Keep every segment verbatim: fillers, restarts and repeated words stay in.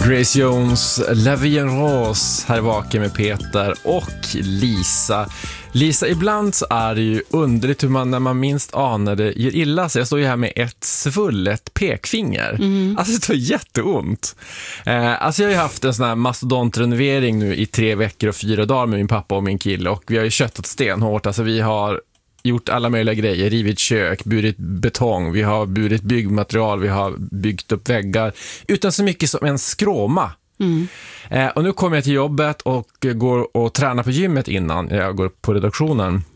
Grace Jones, La Vie en Rose, här vaken med Peter och Lisa. Lisa, ibland så är det ju underligt hur man när man minst anar det gör illa sig. Jag står ju här med ett svullet pekfinger. Mm. Alltså det tar jätteont. Eh, alltså jag har ju haft en sån här mastodontrenovering nu i tre veckor och fyra dagar med min pappa och min kille. Och vi har ju köttat stenhårt. Alltså vi har gjort alla möjliga grejer, rivit kök, burit betong, vi har burit byggmaterial, vi har byggt upp väggar utan så mycket som en skråma. Mm. Eh, och nu kommer jag till jobbet och går och tränar på gymmet innan jag går på redaktionen.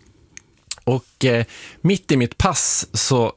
Och eh, mitt i mitt pass så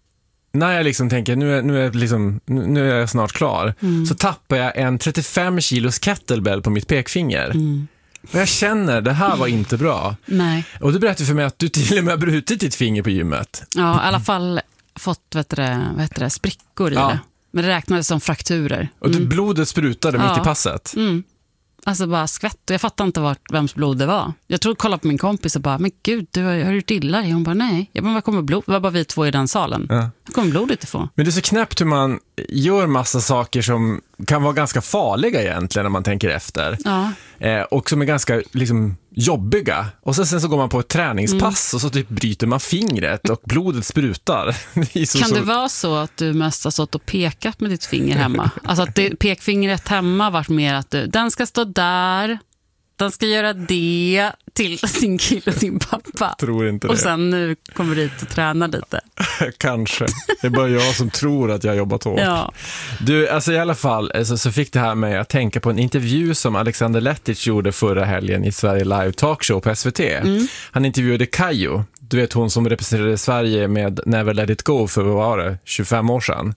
när jag liksom tänker nu är, nu är, liksom, nu är jag snart klar mm. så tappar jag en trettiofem kilos kettlebell på mitt pekfinger. Mm. Och jag känner, det här var inte bra. Nej. Och du berättade för mig att du till och med har brutit ditt finger på gymmet. Ja, i alla fall fått vet du, vet du, sprickor i ja. det. Men det räknades som frakturer. Och mm. blodet sprutade ja. mitt i passet. Mm. Alltså bara skvätt. Och jag fattar inte vart, vems blod det var. Jag tror kolla på min kompis och bara, men gud, du har, har du gjort illa dig? Hon bara, nej. Jag bara, var kommer blod? Det var bara vi två i den salen. Ja. Var kommer blodet ifrån? Men det är så knäppt hur man gör massa saker som kan vara ganska farliga egentligen när man tänker efter. Ja. Eh, och som är ganska liksom jobbiga. Och sen, sen så går man på ett träningspass mm. och så typ bryter man fingret och blodet sprutar. Det så, kan så... det vara så att du mest har stått och pekat med ditt finger hemma? Alltså att det, pekfingret hemma varit mer att du, den ska stå där, den ska göra det till sin kille och din pappa. Tror inte det. Och sen nu kommer du dit och tränar lite. Kanske. Det är bara jag som tror att jag har jobbat hårt. Ja. Du, alltså i alla fall alltså, så fick det här mig att tänka på en intervju som Alexander Lettich gjorde förra helgen i Sverige Live Talkshow på S V T. Mm. Han intervjuade Kayo. Du vet hon som representerade Sverige med Never Let It Go för vad var det? tjugofem år sedan.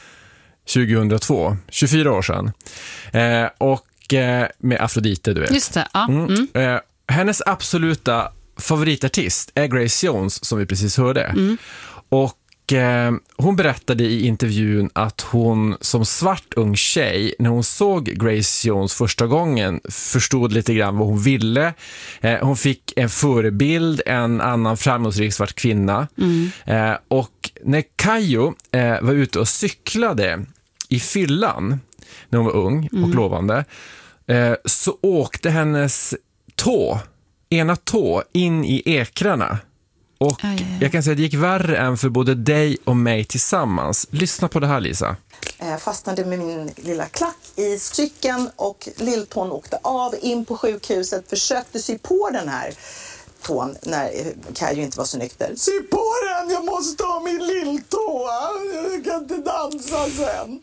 tjugohundratvå. tjugofyra år sedan. Eh, och med Afrodite, du vet. Just det, ja. Mm. Mm. Eh, hennes absoluta favoritartist är Grace Jones, som vi precis hörde. Mm. Och eh, hon berättade i intervjun att hon som svart ung tjej, när hon såg Grace Jones första gången, förstod lite grann vad hon ville. Eh, hon fick en förebild, en annan framgångsrik svart kvinna. Mm. Eh, och när Kayo eh, var ute och cyklade i fyllan när hon var ung och mm. lovande, eh, så åkte hennes tå, ena tå, in i ekrarna. Och aj, aj, aj. Jag kan säga att det gick värre än för både dig och mig tillsammans. Lyssna på det här, Lisa. Jag fastnade med min lilla klack i cykeln och lilltån åkte av in på sjukhuset. Försökte sy på den här tån när Kayo inte var så nykter. Sy på den! Jag måste ha min lilltå! Jag kan inte dansa sen!